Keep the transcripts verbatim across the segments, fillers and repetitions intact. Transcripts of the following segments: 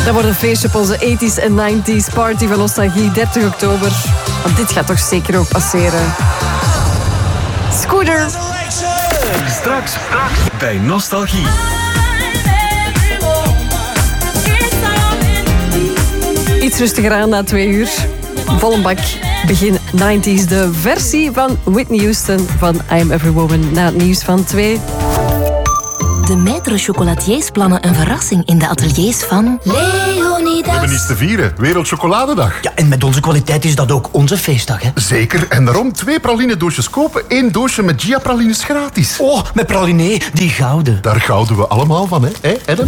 Dat wordt een feestje op onze tachtiger en negentiger party van Nostalgie, dertig oktober. Want dit gaat toch zeker ook passeren. Scooter. Straks, straks bij Nostalgie. Iets rustiger aan na twee uur. Vol een bak. Begin negentiger, de versie van Whitney Houston van I'm Every Woman. Na het nieuws van twee. De maître chocolatiers plannen een verrassing in de ateliers van Leonidas. We hebben iets te vieren. Wereldchocoladedag. Ja, en met onze kwaliteit is dat ook onze feestdag, hè? Zeker. En daarom twee praline-doosjes kopen, één doosje met Gia-pralines gratis. Oh, met praline, die gouden. Daar gouden we allemaal van, hè, hè Adam?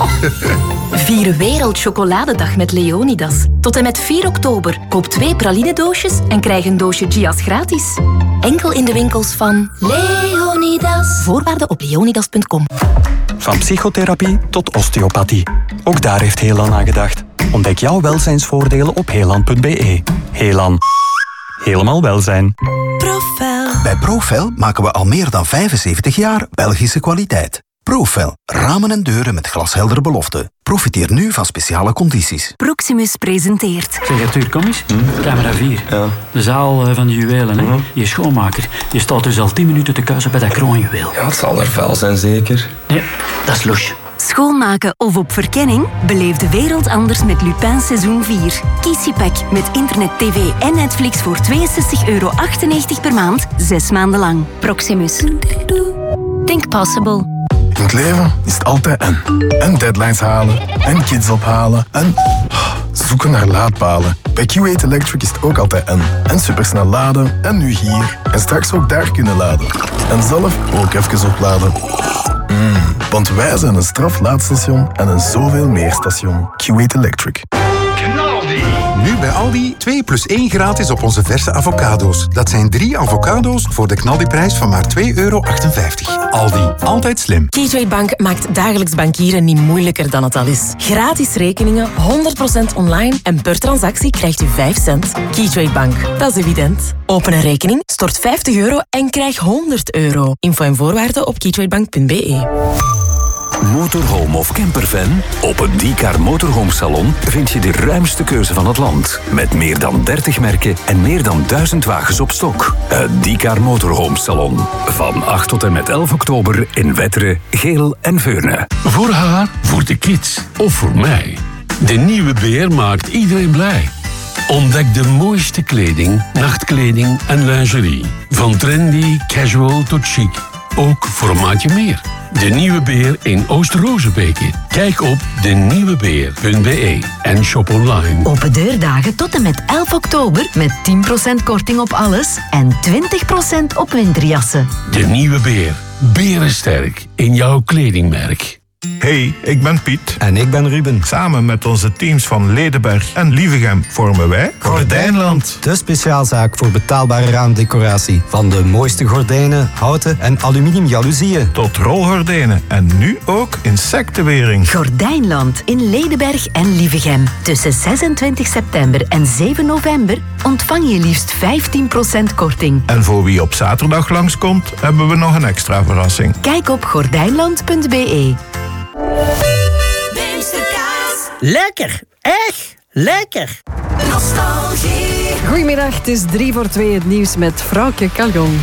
Vier Wereldchocoladedag met Leonidas. Tot en met vier oktober. Koop twee pralinedoosjes en krijg een doosje Gia's gratis. Enkel in de winkels van Leonidas. Voorwaarden op leonidas punt com. Van psychotherapie tot osteopathie. Ook daar heeft Helan aan gedacht. Ontdek jouw welzijnsvoordelen op helan punt be. Helan. Helemaal welzijn. Profel. Bij Profel maken we al meer dan vijfenzeventig jaar Belgische kwaliteit. Profel. Ramen en deuren met glasheldere beloften. Profiteer nu van speciale condities. Proximus presenteert. Zeg Arthur, kom eens. Hm? Camera vier. Ja. De zaal van de juwelen. Hè? Mm-hmm. Je schoonmaker. Je staat dus al tien minuten te kuisen bij dat kroonjuweel. Ja, het zal er vuil zijn, zeker. Nee, dat is louche. Schoonmaken of op verkenning? Beleef de wereld anders met Lupin seizoen vier. Kies je pack met internet, tv en Netflix voor tweeënzestig euro achtennegentig per maand, zes maanden lang. Proximus. Think possible. In het leven is het altijd en. En deadlines halen, en kids ophalen, en zoeken naar laadpalen. Bij Q acht Electric is het ook altijd en. En supersnel laden, en nu hier. En straks ook daar kunnen laden. En zelf ook even opladen. Mm, want wij zijn een straflaadstation en een zoveel meer station. Q acht Electric. Nu bij Aldi twee plus één gratis op onze verse avocado's. Dat zijn drie avocado's voor de knaldiprijs van maar twee euro achtenvijftig. Aldi, altijd slim. Keytrade Bank maakt dagelijks bankieren niet moeilijker dan het al is. Gratis rekeningen, honderd procent online en per transactie krijgt u vijf cent. Keytrade Bank, dat is evident. Open een rekening, stort vijftig euro en krijg honderd euro. Info en voorwaarden op keytradebank punt be. Motorhome of camperfan? Op het D-Car Motorhome Salon vind je de ruimste keuze van het land. Met meer dan dertig merken en meer dan duizend wagens op stok. Het D-Car Motorhome Salon. Van acht tot en met elf oktober in Wetteren, Geel en Veurne. Voor haar, voor de kids of voor mij. De nieuwe Beer maakt iedereen blij. Ontdek de mooiste kleding, nachtkleding en lingerie. Van trendy, casual tot chic. Ook voor een maatje meer. De Nieuwe Beer in Oost-Rozenbeke. Kijk op de nieuwe beer punt be en shop online. Open deurdagen tot en met elf oktober met tien procent korting op alles en twintig procent op winterjassen. De Nieuwe Beer. Berensterk in jouw kledingmerk. Hey, ik ben Piet. En ik ben Ruben. Samen met onze teams van Ledenberg en Lievegem vormen wij Gordijnland. De speciaalzaak voor betaalbare raamdecoratie. Van de mooiste gordijnen, houten en aluminium jaloezieën. Tot rolgordijnen en nu ook insectenwering. Gordijnland in Ledenberg en Lievegem. Tussen zesentwintig september en zeven november ontvang je liefst vijftien procent korting. En voor wie op zaterdag langskomt, hebben we nog een extra verrassing. Kijk op gordijnland punt be. Lekker, echt lekker. Nostalgie. Goedemiddag, het is drie voor twee het nieuws met Frauke Caljon.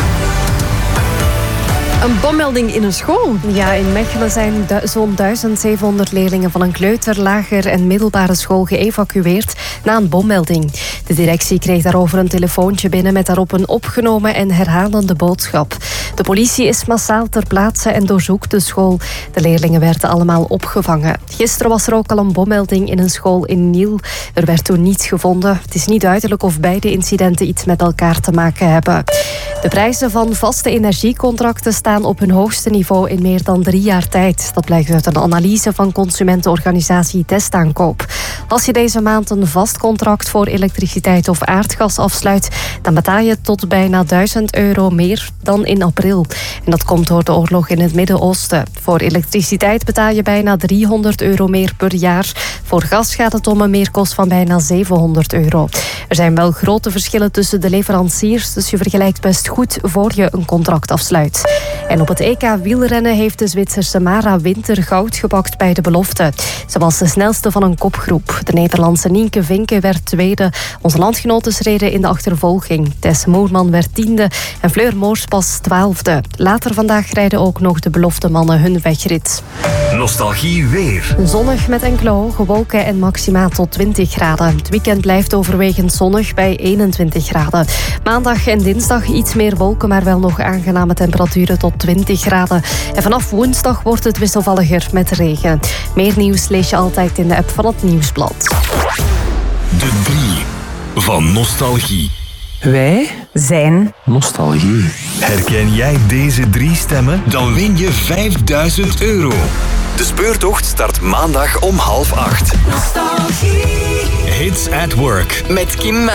Een bommelding in een school. Ja, in Mechelen zijn du- zo'n duizend zevenhonderd leerlingen van een kleuter, lager en middelbare school geëvacueerd na een bommelding. De directie kreeg daarover een telefoontje binnen met daarop een opgenomen en herhalende boodschap. De politie is massaal ter plaatse en doorzoekt de school. De leerlingen werden allemaal opgevangen. Gisteren was er ook al een bommelding in een school in Niel. Er werd toen niets gevonden. Het is niet duidelijk of beide incidenten iets met elkaar te maken hebben. De prijzen van vaste energiecontracten staan op hun hoogste niveau in meer dan drie jaar tijd. Dat blijkt uit een analyse van consumentenorganisatie Testaankoop. Als je deze maand een vast contract voor elektriciteit of aardgas afsluit, dan betaal je tot bijna duizend euro meer dan in april. En dat komt door de oorlog in het Midden-Oosten. Voor elektriciteit betaal je bijna driehonderd euro meer per jaar. Voor gas gaat het om een meerkost van bijna zevenhonderd euro. Er zijn wel grote verschillen tussen de leveranciers, dus je vergelijkt best goed voor je een contract afsluit. En op het E K wielrennen heeft de Zwitserse Mara Winter goud gepakt bij de belofte. Ze was de snelste van een kopgroep. De Nederlandse Nienke Vinke werd tweede. Onze landgenoten reden in de achtervolging. Tess Moerman werd tiende en Fleur Moors pas twaalfde. Later vandaag rijden ook nog de belofte mannen hun wegrit. Nostalgie weer. Zonnig met enkele hoge wolken en maxima tot twintig graden. Het weekend blijft overwegend zonnig bij eenentwintig graden. Maandag en dinsdag iets meer wolken, maar wel nog aangename temperaturen tot twintig graden. En vanaf woensdag wordt het wisselvalliger met regen. Meer nieuws lees je altijd in de app van het Nieuwsblad. De drie van Nostalgie. Wij zijn Nostalgie. Herken jij deze drie stemmen? Dan win je vijfduizend euro. De speurtocht start maandag om half acht. Nostalgie. Hits at Work. Met Kim